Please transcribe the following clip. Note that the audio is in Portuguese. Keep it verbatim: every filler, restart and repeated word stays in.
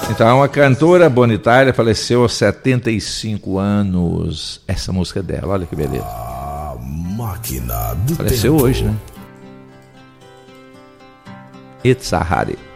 Então, é uma cantora Bonnie Tyler, faleceu aos setenta e cinco anos. Essa música é dela, olha que beleza. A máquina do Faleceu tempo. hoje, né? It's a Hari.